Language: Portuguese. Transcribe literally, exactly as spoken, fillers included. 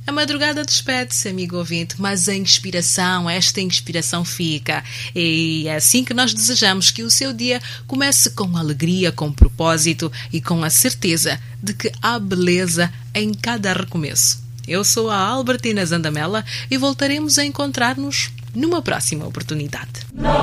A madrugada despede-se, amigo ouvinte, mas a inspiração, esta inspiração fica. E é assim que nós desejamos que o seu dia comece com alegria, com propósito e com a certeza de que há beleza em cada recomeço. Eu sou a Albertina Zandamela e voltaremos a encontrar-nos numa próxima oportunidade.